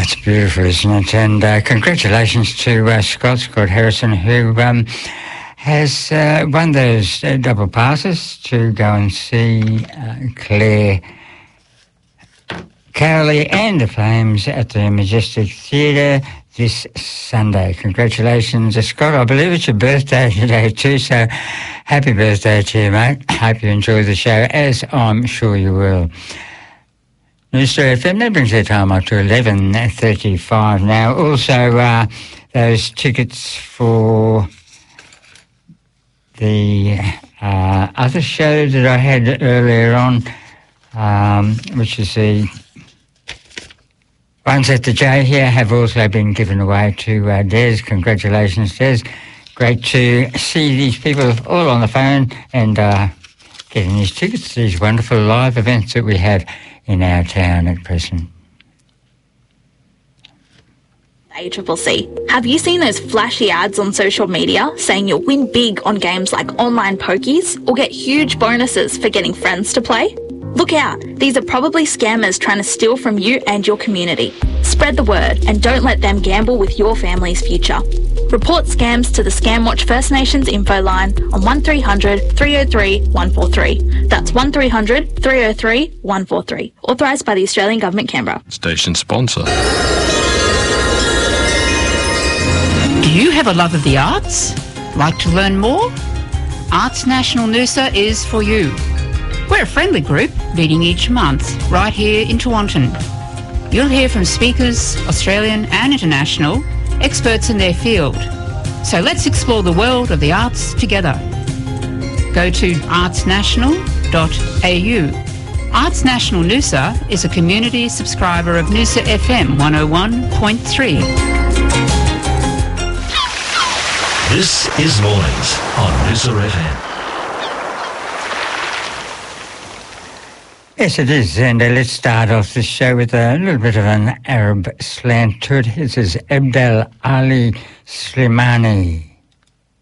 That's beautiful, isn't it? And congratulations to Scott Harrison, who has won those double passes to go and see Claire Cowley and the Flames at the Majestic Theatre this Sunday. Congratulations, Scott. I believe it's your birthday today too, so happy birthday to you, mate. Hope you enjoy the show, as I'm sure you will. Noosa FM, that brings our time up to 11:35 now. Also, those tickets for the other show that I had earlier on, which is the ones at the J here, have also been given away to Des. Congratulations, Des. Great to see these people all on the phone and getting these tickets to these wonderful live events that we have in our town at present. ACCC. Have you seen those flashy ads on social media saying you'll win big on games like online pokies or get huge bonuses for getting friends to play? Look out, these are probably scammers trying to steal from you and your community. Spread the word and don't let them gamble with your family's future. Report scams to the Scamwatch First Nations info line on 1300 303 143. That's 1300 303 143. Authorised by the Australian Government, Canberra. Station sponsor. Do you have a love of the arts? Like to learn more? Arts National Noosa is for you. We're a friendly group meeting each month right here in Tewantin. You'll hear from speakers, Australian and international, experts in their field. So let's explore the world of the arts together. Go to artsnational.au. Arts National Noosa is a community subscriber of Noosa FM 101.3. This is Mornings on Noosa FM. Yes, it is, and let's start off the show with a little bit of an Arab slant to it. This is Abdel Ali Slimani.